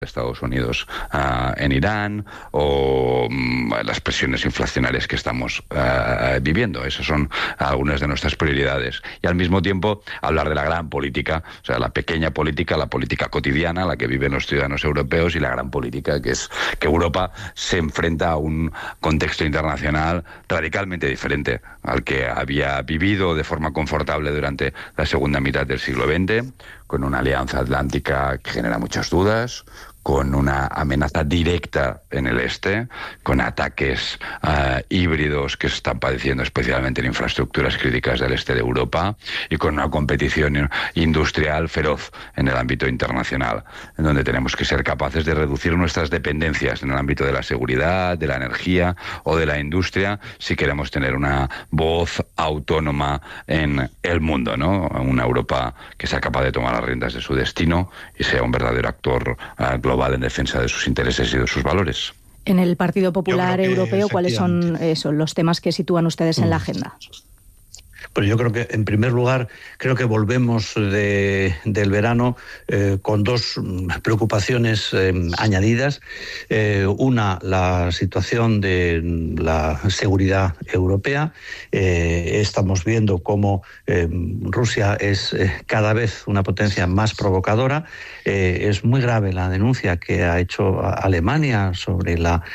Estados Unidos en Irán o las presiones inflacionarias que estamos viviendo. Esas son algunas de nuestras prioridades. Y al mismo tiempo hablar de la gran política, o sea, la pequeña política, la política cotidiana, la que viven los ciudadanos europeos, y la gran política, que es que Europa se enfrenta a un contexto internacional radicalmente diferente al que había vivido de forma confortable durante la segunda mitad del siglo XX, con una alianza atlántica que genera muchas dudas, con una amenaza directa en el este, con ataques híbridos que se están padeciendo especialmente en infraestructuras críticas del este de Europa, y con una competición industrial feroz en el ámbito internacional, en donde tenemos que ser capaces de reducir nuestras dependencias en el ámbito de la seguridad, de la energía o de la industria, si queremos tener una voz autónoma en el mundo, ¿no? Una Europa que sea capaz de tomar las riendas de su destino y sea un verdadero actor global en defensa de sus intereses y de sus valores. En el Partido Popular Europeo, ¿cuáles son los temas que sitúan ustedes en la agenda? Pero yo creo que, en primer lugar, creo que volvemos del verano con dos preocupaciones añadidas. Una, la situación de la seguridad europea. Estamos viendo cómo Rusia es cada vez una potencia más provocadora. Es muy grave la denuncia que ha hecho Alemania sobre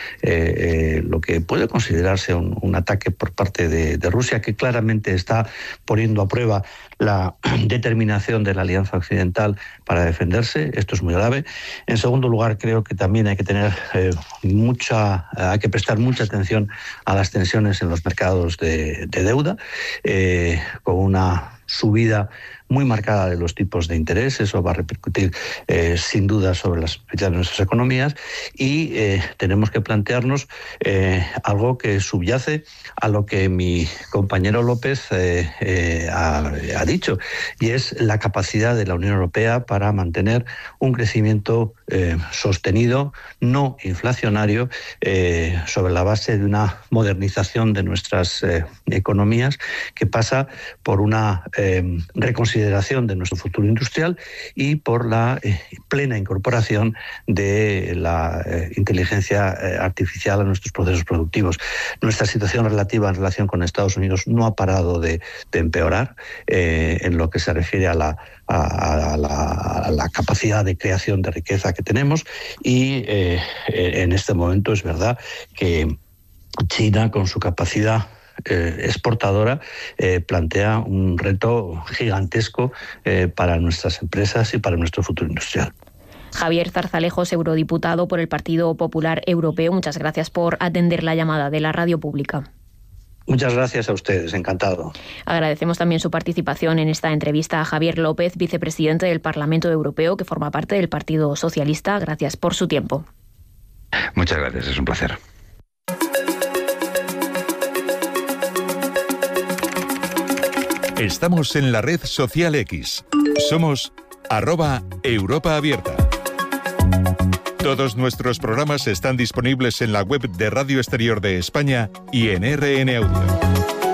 lo que puede considerarse un ataque por parte de Rusia, que claramente está poniendo a prueba la determinación de la Alianza Occidental para defenderse. Esto es muy grave. En segundo lugar, creo que también hay que tener hay que prestar mucha atención a las tensiones en los mercados de deuda, con una subida muy marcada de los tipos de interés. Eso va a repercutir sin duda sobre las expectativas de nuestras economías, y tenemos que plantearnos algo que subyace a lo que mi compañero López ha dicho, y es la capacidad de la Unión Europea para mantener un crecimiento sostenido, no inflacionario, sobre la base de una modernización de nuestras economías, que pasa por una reconsideración de nuestro futuro industrial y por la plena incorporación de la inteligencia artificial a nuestros procesos productivos. Nuestra situación relativa en relación con Estados Unidos no ha parado de empeorar en lo que se refiere a la capacidad de creación de riqueza que tenemos, y en este momento es verdad que China, con su capacidad exportadora, plantea un reto gigantesco para nuestras empresas y para nuestro futuro industrial. Javier Zarzalejos, eurodiputado por el Partido Popular Europeo, muchas gracias por atender la llamada de la radio pública. Muchas gracias a ustedes, encantado. Agradecemos también su participación en esta entrevista a Javier López, vicepresidente del Parlamento Europeo, que forma parte del Partido Socialista. Gracias por su tiempo. Muchas gracias, es un placer. Estamos en la red social X. Somos @EuropaAbierta. Todos nuestros programas están disponibles en la web de Radio Exterior de España y en RN Audio.